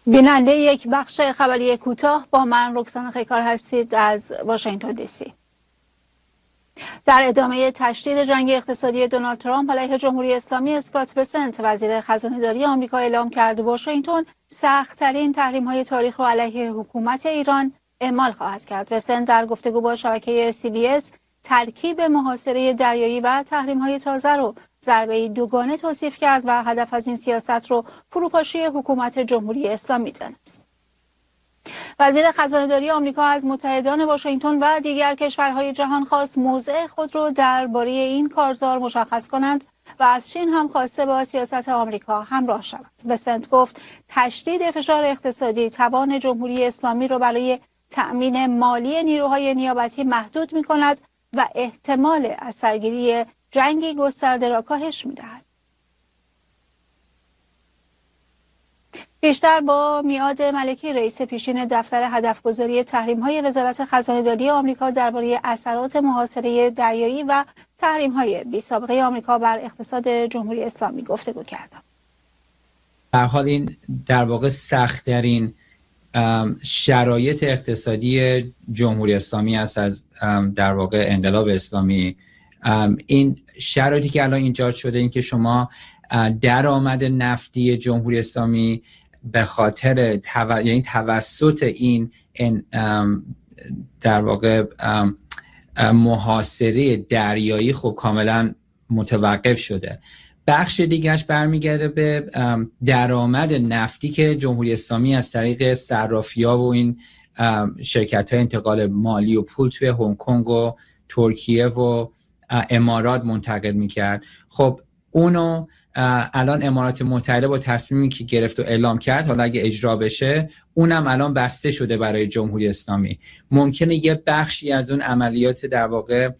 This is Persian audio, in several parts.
بیننده یک بخش خبری کوتاه با من رکسانا خیکار هستید از واشنگتن دی سی. در ادامه تشدید جنگ اقتصادی دونالد ترامپ علیه جمهوری اسلامی، اسکات بسنت وزیر خزانه‌داری آمریکا اعلام کرد واشنگتن سخت‌ترین تحریم‌های تاریخ را علیه حکومت ایران اعمال خواهد کرد. بسنت در گفتگو با شبکه CBS ترکیب محاصره دریایی و تحریم‌های تازه را ضربه‌ای دوگانه توصیف کرد و هدف از این سیاست را فروپاشی حکومت جمهوری اسلامی دانست. وزیر خزانه‌داری آمریکا از متحدان واشنگتن و دیگر کشورهای جهان خواست موضع خود را درباره این کارزار مشخص کنند و از چین هم خواسته با سیاست آمریکا همراه شود. بسنت گفت تشدید فشار اقتصادی توان جمهوری اسلامی را برای تأمین مالی نیروهای نیابتی محدود می‌کند و احتمال از سرگیری جنگی گسترده را کاهش می‌دهد. بیشتر با میعاد ملکی، رئیس پیشین دفتر هدفگذاری تحریم‌های وزارت خزانه‌داری آمریکا درباره اثرات محاصره دریایی و تحریم‌های بی‌سابقه آمریکا بر اقتصاد جمهوری اسلامی گفتگو کردم. در حال این در واقع سخت‌ترین شرایط اقتصادی جمهوری اسلامی است از در واقع انقلاب اسلامی. این شرایطی که الان ایجاد شده، این که شما درآمد نفتی جمهوری اسلامی به خاطر یعنی توسط این در واقع محاصره دریایی خب کاملا متوقف شده. بخش دیگرش برمیگرده به درآمد نفتی که جمهوری اسلامی از طریق صرافی‌ها و این شرکت‌های انتقال مالی و پول توی هنگ کنگ و ترکیه و امارات منتقل می‌کرد. خب اونو الان امارات متحده با تصمیمی که گرفت و اعلام کرد، حالا اگه اجرا بشه، اونم الان بسته شده برای جمهوری اسلامی. ممکنه یه بخشی از اون عملیات در واقع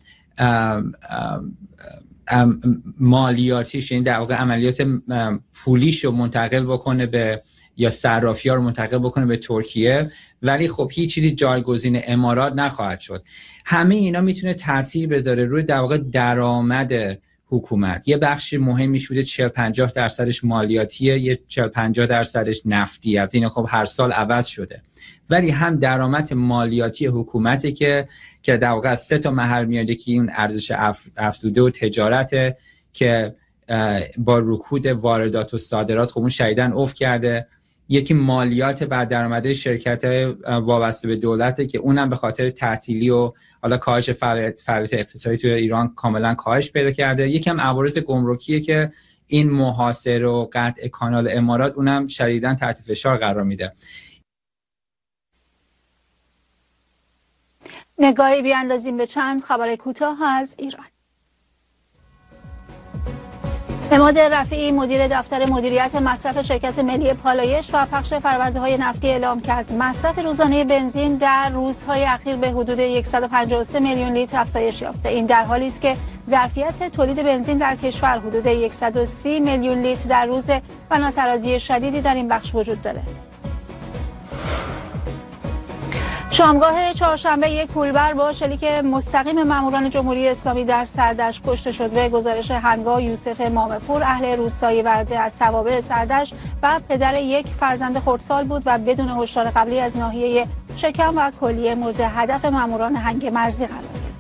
مالیاتیش، یعنی در واقع عملیات پولیش رو منتقل بکنه به یا صرافی‌ها رو منتقل بکنه به ترکیه، ولی خب هیچ چیزی جایگزین امارات نخواهد شد. همه اینا میتونه تاثیر بذاره روی در واقع درآمد حکومت. یه بخش مهمی شده 40-50% مالیاتیه، یه 40-50% نفتی. البته خب هر سال عوض شده، ولی هم درآمد مالیاتی حکومته که در واقع از 3 تا محل میاد. که این ارزش افزوده و تجارت که با رکود واردات و صادرات خب اون شدیداً افت کرده. یکی مالیات بر درآمد شرکت‌های وابسته به دولته که اونم به خاطر تعطیلی و حالا کاهش فعالیت اقتصادی توی ایران کاملا کاهش پیدا کرده. یکم عوارض گمرکی که این محاصره و قطع کانال امارات اونم شدیداً تحت فشار قرار میده. نگاهی بیاندازیم به چند خبر کوتاه از ایران. عماد رفیعی، مدیر دفتر مدیریت مصرف شرکت ملی پالایش و پخش فرورده‌های نفتی اعلام کرد مصرف روزانه بنزین در روزهای اخیر به حدود 153 میلیون لیتر افزایش یافته. این در حالی است که ظرفیت تولید بنزین در کشور حدود 130 میلیون لیتر در روز و ناترازی شدیدی در این بخش وجود دارد. شامگاه چهارشنبه یک کولبر با شلیک مستقیم ماموران جمهوری اسلامی در سردشت کشته شد. به گزارش هنگا، یوسف مامه‌پور اهل روستای ورده از توابع سردشت و پدر یک فرزند خردسال بود و بدون هشدار قبلی از ناحیه شکم و کلیه مورد هدف ماموران هنگ مرزی قرار گرفت.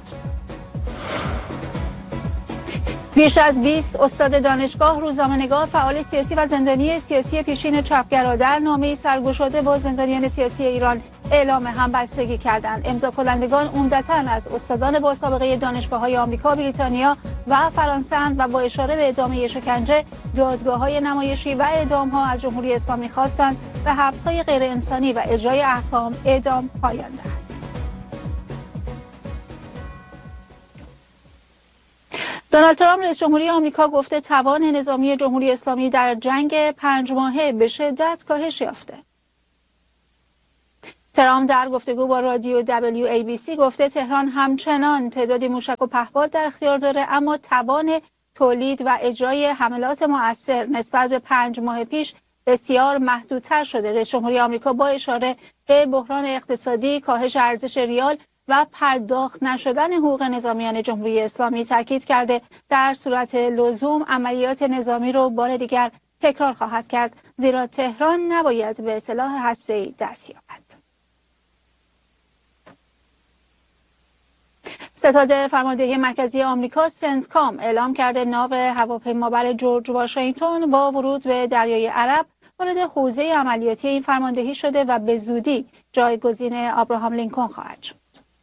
بیش از 20 استاد دانشگاه، روزنامه‌نگار، فعال سیاسی و زندانی سیاسی پیشین چپگرا در نامه‌ای سرگشاده با زندانیان سیاسی ایران اعلام همبستگی کردند. امضا کنندگان عمدتاً از استادان با سابقه دانشگاه‌های آمریکا، بریتانیا و فرانسه اند و با اشاره به ادامه شکنجه، دادگاه‌های نمایشی و اعدام‌ها از جمهوری اسلامی خواستند به حبس‌های غیر انسانی و اجرای احکام اعدام پایان دهد. دونالد ترامپ، رئیس جمهوری آمریکا، گفته توان نظامی جمهوری اسلامی در جنگ 5 ماهه به شدت کاهش یافته. ترامپ در گفتگو با رادیو WABC گفته تهران همچنان تعدادی موشک و پهپاد در اختیار داره، اما توان تولید و اجرای حملات مؤثر نسبت به 5 ماه پیش بسیار محدودتر شده. رئیس جمهوری آمریکا با اشاره به بحران اقتصادی، کاهش ارزش ریال و پرداخت نشدن حقوق نظامیان جمهوری اسلامی تاکید کرده در صورت لزوم عملیات نظامی رو بار دیگر تکرار خواهد کرد، زیرا تهران نباید به سلاح هسته‌ای دست یابد. ستاد فرماندهی مرکزی آمریکا سنتکام اعلام کرده ناو هواپیمابر جورج واشنگتن با ورود به دریای عرب وارد حوزه عملیاتی این فرماندهی شده و به زودی جایگزین آبراهام لینکلن خواهد شد.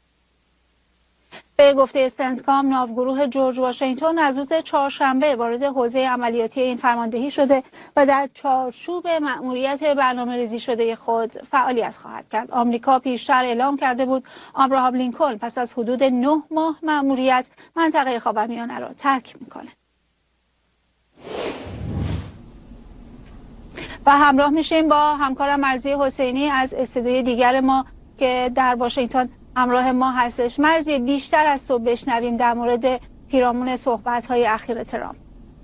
به گفته سنتکام، ناوگروه جورج واشنگتن از روز چهارشنبه وارد حوزه عملیاتی این فرماندهی شده و در چارچوب مأموریت برنامه‌ریزی شده خود فعالیت خواهد کرد. آمریکا پیشتر اعلام کرده بود آبراهام لینکلن پس از حدود 9 ماه مأموریت منطقه خاورمیانه را ترک می‌کند. و همراه میشیم با همکارم مرضی حسینی از استودیوی دیگر ما که در واشنگتن همراه ما هستش. مرضی، بیشتر از تو بشنویم در مورد پیرامون صحبت‌های اخیر ترامپ.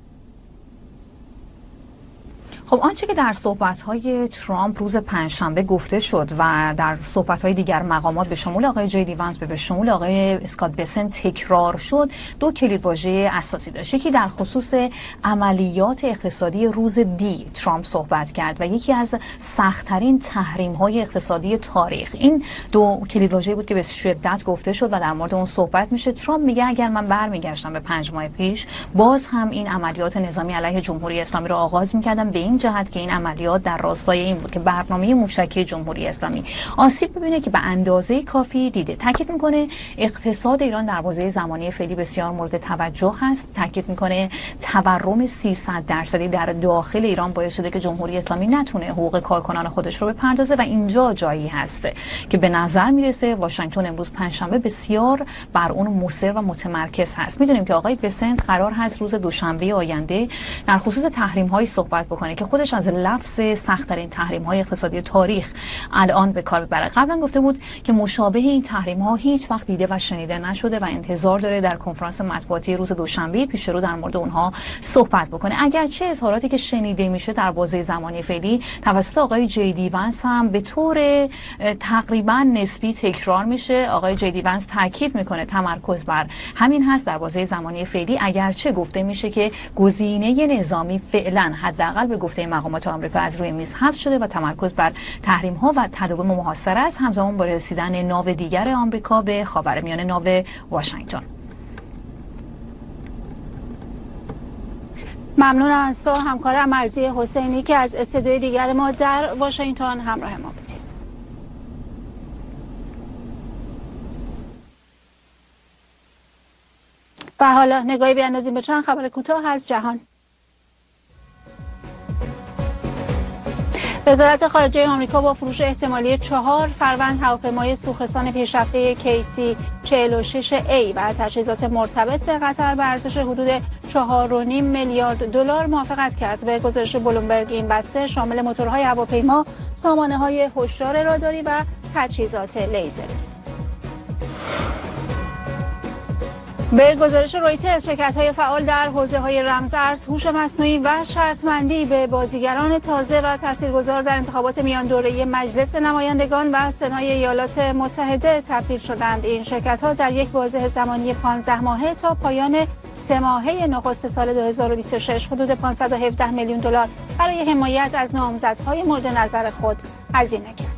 خب آنچه که در صحبت‌های ترامپ روز پنجشنبه گفته شد و در صحبت‌های دیگر مقامات به شمول آقای جی وانس به شمول آقای اسکات بسنت تکرار شد، دو کلیدواژه اساسی داشت. یکی در خصوص عملیات اقتصادی روز دی ترامپ صحبت کرد و یکی از سخت‌ترین تحریم‌های اقتصادی تاریخ. این دو کلیدواژه بود که به شدت گفته شد و در مورد اون صحبت میشه. ترامپ میگه اگر من برمیگشتم به 5 ماه پیش، باز هم این عملیات نظامی علیه جمهوری اسلامی رو آغاز می‌کردم، به این جهت که این عملیات در راستای این بود که برنامه موشکی جمهوری اسلامی آسیب ببینه که به اندازه کافی دیده. تاکید میکنه اقتصاد ایران در بازه زمانی فعلی بسیار مورد توجه هست. تاکید میکنه تورم 300% در داخل ایران باعث شده که جمهوری اسلامی نتونه حقوق کارکنان خودش رو بپردازه و اینجا جایی هست که به نظر میرسه واشنگتن امروز پنجشنبه بسیار بر اون مصر و متمرکز هست. میدونیم که آقای بسنت قرار هست روز دوشنبه آینده در خصوص تحریم‌های صحبت بکنه که خودش از لفظ سخت‌ترین تحریم‌های اقتصادی تاریخ الان به کار ببره. قبلا گفته بود که مشابه این تحریم‌ها هیچ وقت دیده و شنیده نشده و انتظار داره در کنفرانس مطبوعاتی روز دوشنبه پیش رو در مورد اونها صحبت بکنه. اگرچه اظهاراتی که شنیده میشه در بازه زمانی فعلی توسط آقای جی وانس هم به طور تقریبا نسبی تکرار میشه. آقای جی وانس تاکید میکنه تمرکز بر همین هست در بازه زمانی فعلی، اگرچه گفته میشه که گزینه نظامی فعلا حداقل به گفته مقامات آمریکا از روی میز حذف شده و تمرکز بر تحریم ها و تداوم محاصره است، همزمان با رسیدن ناو دیگر آمریکا به خاورمیانه، ناو واشنگتن. ممنون از تو همکارم مرضی حسینی که از استودیوی دیگر ما در واشنگتن همراه ما بودی. و حالا نگاهی بیاندازیم به چند خبر کوتاه از جهان. وزارت خارجه آمریکا با فروش احتمالی 4 فروند هواپیمای سوخرسان پیشرفته KC-46A و تجهیزات مرتبط به قطر به ارزش حدود 4.5 میلیارد دلار موافقت کرد. به گزارش بلومبرگ این بسته شامل موتورهای هواپیما، سامانه‌های هشدار راداری و تجهیزات لیزر است. به گزارش رویترز، شرکت‌های فعال در حوزه‌های رمزارز، هوش مصنوعی و شرط‌بندی به بازیگران تازه و تاثیرگذار در انتخابات میان دوره‌ای مجلس نمایندگان و سنای ایالات متحده تبدیل شدند. این شرکت‌ها در یک بازه زمانی 15 ماهه تا پایان 3 ماهه نخست سال 2026 حدود 517 میلیون دلار برای حمایت از نامزدهای مورد نظر خود هزینه کرد.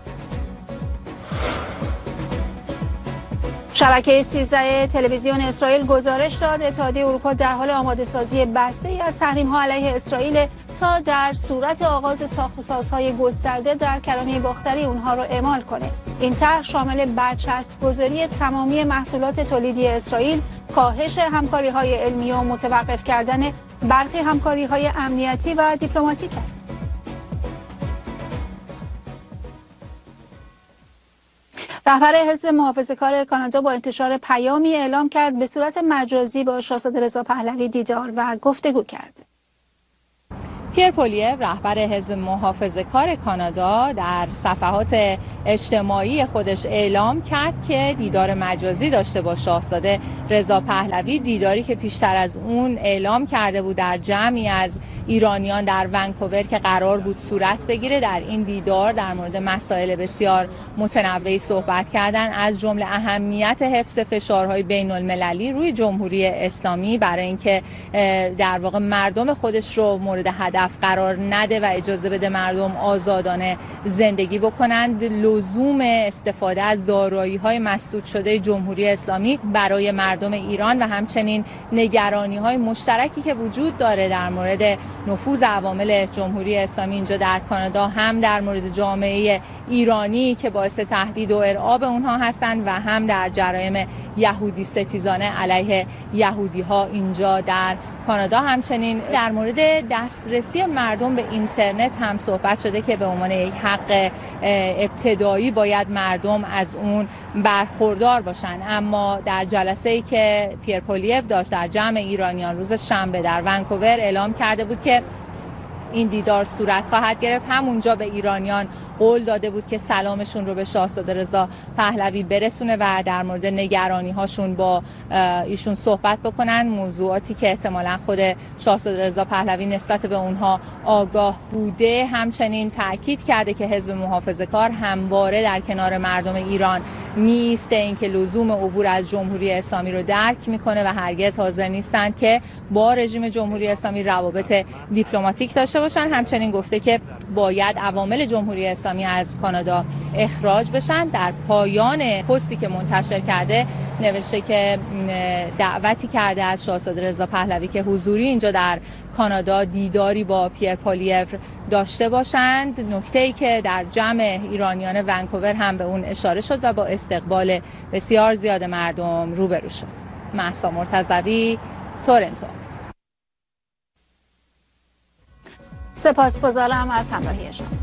شبکه 13 تلویزیون اسرائیل گزارش داد اتحادیه اروپا در حال آماده سازی بسته‌ای از تحریم‌ها علیه اسرائیل تا در صورت آغاز ساخت و سازهای گسترده در کرانه باختری اونها رو اعمال کنه. این طرح شامل برچسب گذاری تمامی محصولات تولیدی اسرائیل، کاهش همکاری‌های علمی و متوقف کردن برخی همکاری‌های امنیتی و دیپلماتیک است. رهبر حزب محافظه‌کار کانادا با انتشار پیامی اعلام کرد به صورت مجازی با شاهزاده رضا پهلوی دیدار و گفتگو کرد. پیر پولیو، رهبر حزب محافظه‌کار کانادا، در صفحات اجتماعی خودش اعلام کرد که دیدار مجازی داشته با شاهزاده رضا پهلوی، دیداری که پیشتر از اون اعلام کرده بود در جمعی از ایرانیان در ونکوور که قرار بود صورت بگیره. در این دیدار در مورد مسائل بسیار متنوعی صحبت کردن، از جمله اهمیت حفظ فشارهای بین‌المللی روی جمهوری اسلامی برای اینکه در واقع مردم خودش رو مورد هدف طرف قرار نده و اجازه بده مردم آزادانه زندگی بکنند. لزوم استفاده از دارایی‌های مسدود شده جمهوری اسلامی برای مردم ایران و همچنین نگرانی‌های مشترکی که وجود داره در مورد نفوذ عوامل جمهوری اسلامی اینجا در کانادا، هم در مورد جامعه ایرانی که باعث تهدید و ارعاب اونها هستند و هم در جرایم یهودی ستیزانه علیه یهودی ها اینجا در کانادا. همچنین در مورد دسترسی مردم به اینترنت هم صحبت شده که به عنوان یک حق ابتدایی باید مردم از اون برخوردار باشن. اما در جلسه‌ای که پیر پولیف داشت در جمع ایرانیان روز شنبه در ونکوور اعلام کرده بود که این دیدار صورت خواهد گرفت. همونجا به ایرانیان قول داده بود که سلامشون رو به شاهزاده رضا پهلوی برسونه و در مورد نگرانی هاشون با ایشون صحبت بکنن، موضوعاتی که احتمالاً خود شاهزاده رضا پهلوی نسبت به اونها آگاه بوده. همچنین تاکید کرده که حزب محافظه‌کار همواره در کنار مردم ایران نیست، اینکه لزوم عبور از جمهوری اسلامی رو درک میکنه و هرگز حاضر نیستند که با رژیم جمهوری اسلامی روابط دیپلماتیک داشته باشن. همچنین گفته که باید عوامل جمهوری اسلامی از کانادا اخراج بشن. در پایان پستی که منتشر کرده نوشته که دعوتی کرده از شاهزاده رضا پهلوی که حضوری اینجا در کانادا دیداری با پیر پولیف داشته باشند. نکته‌ای که در جمع ایرانیان ونکوور هم به اون اشاره شد و با استقبال بسیار زیاد مردم روبرو شد. مهسا مرتضوی، تورنتو. سپاسگزارم از همراهی شما.